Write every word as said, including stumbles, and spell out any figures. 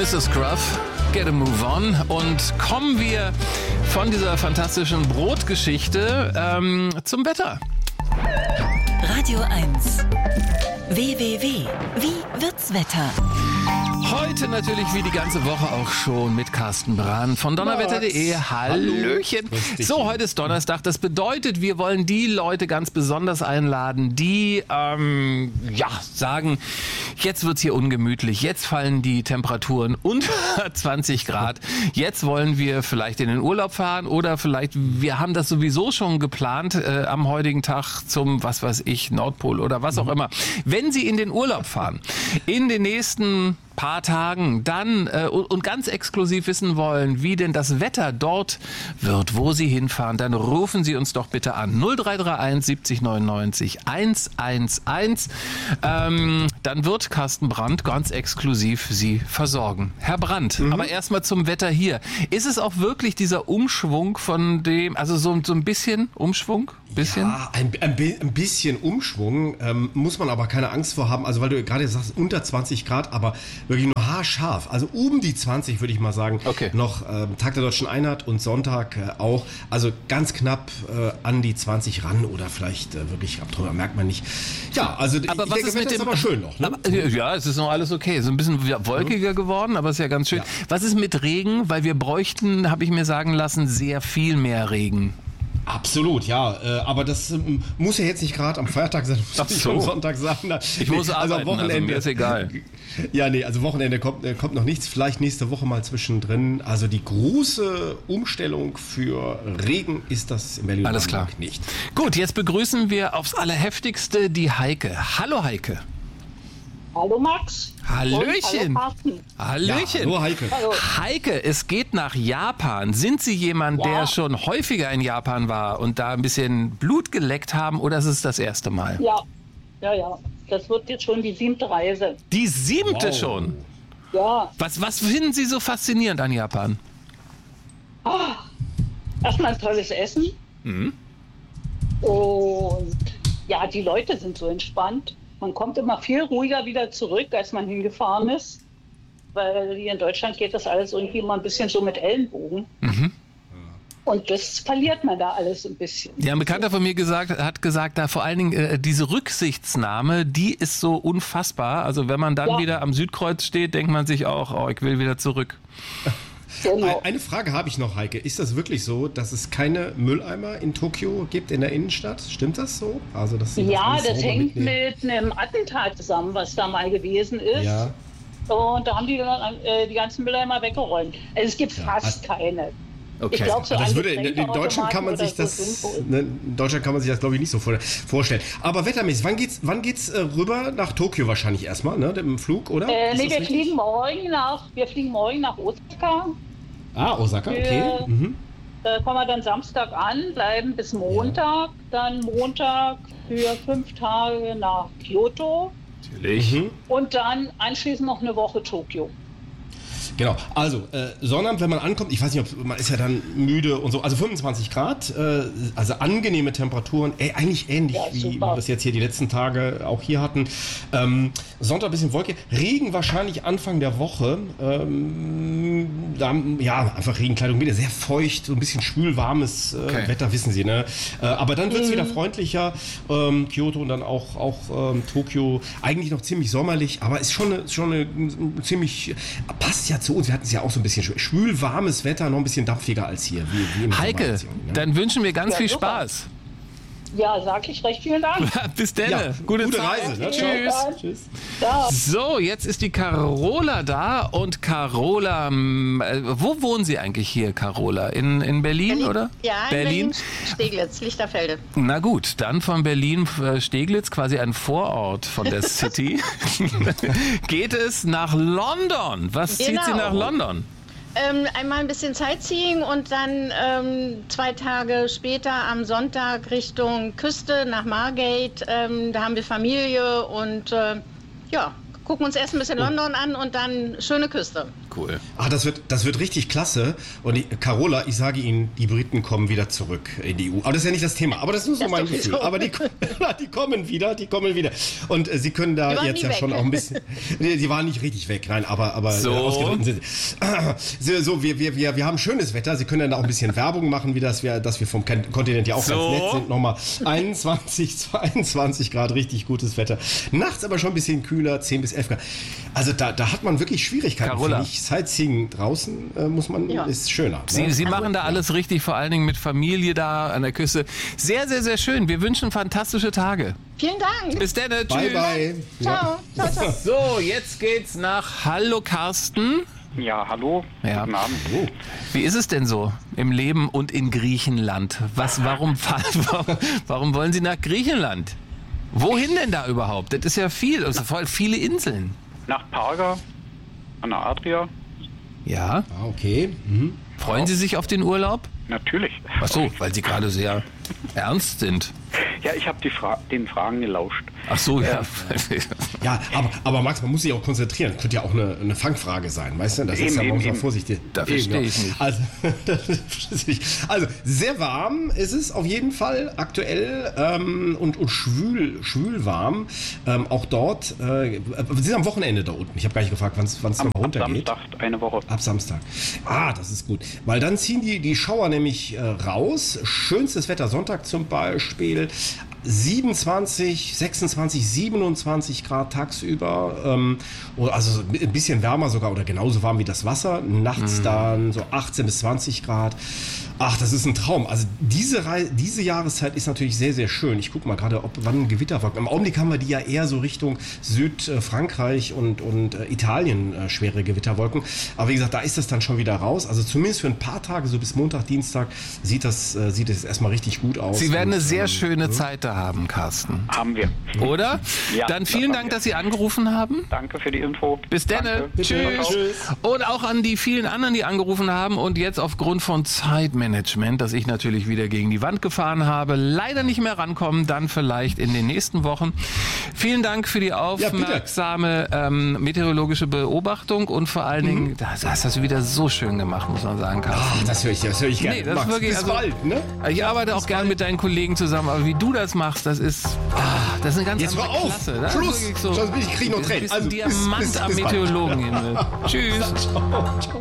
ist Scruff, Get a Move On. Und kommen wir von dieser fantastischen Brotgeschichte ähm, zum Wetter. Radio eins. W W W. Wie wird's Wetter? Heute natürlich wie die ganze Woche auch schon mit Carsten Brahn von donnerwetter punkt de. Hallöchen. So, heute ist Donnerstag. Das bedeutet, wir wollen die Leute ganz besonders einladen, die ähm, ja, sagen, jetzt wird's hier ungemütlich, jetzt fallen die Temperaturen unter zwanzig Grad. Jetzt wollen wir vielleicht in den Urlaub fahren oder vielleicht, wir haben das sowieso schon geplant äh, am heutigen Tag zum, was weiß ich, Nordpol oder was auch immer. Wenn Sie in den Urlaub fahren, in den nächsten paar Tagen dann äh, und ganz exklusiv wissen wollen, wie denn das Wetter dort wird, wo Sie hinfahren, dann rufen Sie uns doch bitte an. null drei drei eins siebzig neunundneunzig hundertelf. Ähm, dann wird Carsten Brandt ganz exklusiv Sie versorgen. Herr Brandt, mhm. aber erstmal zum Wetter hier. Ist es auch wirklich dieser Umschwung von dem, also so, so ein bisschen Umschwung? Bisschen? Ja, ein, ein, ein bisschen Umschwung, ähm, muss man aber keine Angst vor haben. Also weil du gerade sagst, unter zwanzig Grad, aber wirklich nur haarscharf. Also um die zwanzig würde ich mal sagen. Okay. Noch ähm, Tag der Deutschen Einheit und Sonntag äh, auch. Also ganz knapp äh, an die zwanzig ran oder vielleicht äh, wirklich ab drüber, merkt man nicht. Ja, also aber ich was denke, ist mit dem, ist aber schön noch. Ne? Aber, ja, es ist noch alles okay. So ein bisschen wolkiger geworden, aber ist ja ganz schön. Ja. Was ist mit Regen? Weil wir bräuchten, habe ich mir sagen lassen, sehr viel mehr Regen. Absolut, ja. Äh, aber das ähm, muss ja jetzt nicht gerade am Feiertag sein, muss nicht so. am Sonntag sein. Na, ich muss nee, arbeiten, also Wochenende, also mir ist egal. Ja, nee, also Wochenende kommt, äh, kommt noch nichts. Vielleicht nächste Woche mal zwischendrin. Also die große Umstellung für Regen ist das in Berlin Alles klar. nicht. Gut, jetzt begrüßen wir aufs Allerheftigste die Heike. Hallo Heike. Hallo Max. Hallöchen. Hallo, Hallöchen. Ja, hallo Heike. Hallo. Heike, es geht nach Japan. Sind Sie jemand, Ja. der schon häufiger in Japan war und da ein bisschen Blut geleckt haben oder ist es das erste Mal? Ja, ja, ja. Das wird jetzt schon die siebte Reise. Die siebte Wow. schon? Ja. Was, was finden Sie so faszinierend an Japan? Ah, erstmal ein tolles Essen. Mhm. Und ja, die Leute sind so entspannt. Man kommt immer viel ruhiger wieder zurück, als man hingefahren ist. Weil hier in Deutschland geht das alles irgendwie immer ein bisschen so mit Ellenbogen. Mhm. Und das verliert man da alles ein bisschen. Ja, ein Bekannter von mir gesagt, hat gesagt, da vor allen Dingen äh, diese Rücksichtsnahme, die ist so unfassbar. Also wenn man dann Ja. wieder am Südkreuz steht, denkt man sich auch, oh, ich will wieder zurück. Genau. Eine Frage habe ich noch, Heike. Ist das wirklich so, dass es keine Mülleimer in Tokio gibt in der Innenstadt? Stimmt das so? Also, dass Sie Ja, alles das sauber hängt mitnehmen? mit einem Attentat zusammen, was da mal gewesen ist. Ja. Und da haben die dann äh, die ganzen Mülleimer weggeräumt. Also es gibt fast keine. Okay. Ich glaube, so Das würde, in, in Getränkeautomaten Deutschland kann man oder sich so das, sind wohl. ne, in Deutschland kann man sich das, glaube ich, nicht so vor, vorstellen. Aber wettermäßig, wann geht's, wann geht's äh, rüber nach Tokio wahrscheinlich erstmal, ne, im Flug, oder? Äh, Ist nee, das wir richtig? fliegen morgen nach, wir fliegen morgen nach Osaka. Ah, Osaka, okay. Wir- Mhm. Da kommen wir dann Samstag an, bleiben bis Montag. Dann Montag für fünf Tage nach Kyoto. Natürlich. Mhm. Und dann anschließend noch eine Woche Tokio. Genau, also äh, Sonnabend, wenn man ankommt, ich weiß nicht, ob man ist ja dann müde und so, also fünfundzwanzig Grad, äh, also angenehme Temperaturen, äh, eigentlich ähnlich Ja, wie super. wir das jetzt hier die letzten Tage auch hier hatten. Ähm, Sonntag ein bisschen Wolke, Regen wahrscheinlich Anfang der Woche, ähm, da, ja, einfach Regenkleidung, wieder sehr feucht, so ein bisschen schwül, warmes äh, Okay. Wetter, wissen Sie, ne? Äh, aber dann wird es wieder freundlicher, ähm, Kyoto und dann auch, auch ähm, Tokio, eigentlich noch ziemlich sommerlich, aber ist schon eine, schon eine ziemlich, passt ja zu uns, wir hatten es ja auch so ein bisschen schwül, schwül, warmes Wetter, noch ein bisschen dampfiger als hier. Wie, wie im Heike, Sommer jetzt, ne? dann wünschen wir ganz Ja, viel super. Spaß. Ja, sag ich recht vielen Dank. Bis dann. Ja, Gute, gute Zeit. Reise, ne? Tschüss. Tschüss. Ja. So, jetzt ist die Carola da und Carola, ähm, äh, wo wohnen Sie eigentlich hier, Carola? In, in Berlin, oder? Ja, in Berlin, Steglitz, Lichterfelde. Na gut, dann von Berlin äh, Steglitz, quasi ein Vorort von der City, geht es nach London. Was zieht Genau. Sie nach London? Ähm, einmal ein bisschen Sightseeing und dann ähm, zwei Tage später am Sonntag Richtung Küste nach Margate. Ähm, da haben wir Familie und äh, ja, gucken uns erst ein bisschen London an und dann schöne Küste. Cool. Ah, das wird, das wird richtig klasse. Und die, Carola, ich sage Ihnen, die Briten kommen wieder zurück in die E U. Aber das ist ja nicht das Thema. Aber das ist nur so mein Gefühl. Aber die, die kommen wieder, die kommen wieder. Und äh, Sie können da jetzt ja weg. schon auch ein bisschen... Die, die waren nicht richtig weg, nein, aber, aber so. äh, ausgeritten sind sie. So, wir, wir, wir, wir haben schönes Wetter. Sie können dann auch ein bisschen Werbung machen, wie das wir, dass wir vom Kontinent ja auch so. ganz nett sind. Nochmal einundzwanzig, zweiundzwanzig Grad, richtig gutes Wetter. Nachts aber schon ein bisschen kühler, zehn bis elf Grad. Also da, da hat man wirklich Schwierigkeiten. Carola. Ich, Sightseeing draußen äh, muss man, ja. ist schöner. Ne? Sie, Sie machen da alles richtig, vor allen Dingen mit Familie da an der Küste. Sehr, sehr, sehr schön. Wir wünschen fantastische Tage. Vielen Dank. Bis dann. Tschüss. Bye, bye. Ciao. Ja. Ciao, ciao. So, jetzt geht's nach Hallo Carsten. Ja, hallo. Ja. Guten Abend. Oh. Wie ist es denn so im Leben und in Griechenland? Was, warum, warum, warum wollen Sie nach Griechenland? Wohin denn da überhaupt? Das ist ja viel, also voll viele Inseln. Nach Parga, an der Adria. Ja. Ah, okay. Mhm. Freuen Sie sich auf den Urlaub? Natürlich. Ach so, weil Sie gerade sehr ernst sind. Ja, ich habe Fra- den Fragen gelauscht. Ach so, ja. Ja, aber, aber Max, man muss sich auch konzentrieren. Könnte ja auch eine, eine Fangfrage sein, weißt du? Das Eben, ist ja, man eben, muss mal eben. vorsichtig. Da verstehe ich nicht. Also, das verstehe ich nicht. Also, sehr warm ist es auf jeden Fall aktuell ähm, und, und schwül, schwül warm. Ähm, auch dort, äh, Sie sind am Wochenende da unten. Ich habe gar nicht gefragt, wann es noch Am runtergeht. Samstag eine Woche. Ab Samstag. Ah, das ist gut. Weil dann ziehen die, die Schauer nämlich äh, raus. Schönstes Wetter Sonntag zum Beispiel. siebenundzwanzig, sechsundzwanzig, siebenundzwanzig Grad tagsüber. Ähm, also ein bisschen wärmer sogar oder genauso warm wie das Wasser. Nachts mm. dann so achtzehn bis zwanzig Grad. Ach, das ist ein Traum. Also diese, Re- diese Jahreszeit ist natürlich sehr, sehr schön. Ich gucke mal gerade, ob wann ein Gewitter war. Im Augenblick haben wir die ja eher so Richtung Südfrankreich und, und äh, Italien äh, schwere Gewitterwolken. Aber wie gesagt, da ist das dann schon wieder raus. Also zumindest für ein paar Tage, so bis Montag, Dienstag, sieht das, äh, sieht es erstmal richtig gut aus. Sie werden und, eine sehr ähm, schöne ja. Zeit da haben, Carsten. Haben wir. Oder? Ja, Dann vielen das haben Dank, wir. dass Sie angerufen haben. Danke für die Info. Bis dann. Danke. Tschüss. Tschüss. Und auch an die vielen anderen, die angerufen haben und jetzt aufgrund von Zeitmanagement, das ich natürlich wieder gegen die Wand gefahren habe, leider nicht mehr rankommen, dann vielleicht in den nächsten Wochen. Vielen Dank für die aufmerksame ähm, meteorologische Beobachtung und vor allen Dingen, mhm. das hast du wieder so schön gemacht, muss man sagen, Carsten. Ach, das höre ich, das höre ich gerne. Nee, das Max, ist wirklich, bis also, bald, ne? Ich arbeite auch gerne mit deinen Kollegen zusammen, aber wie du das machst, das ist, ah, das ist eine ganz Jetzt andere hör auf. Klasse. Das Schluss. ist wirklich so, Sonst bin ich- krieg noch du Tränen. bist ein Also, bis- Diamant bis- am bis bald. Meteorologenhimmel. Tschüss. Ciao, ciao.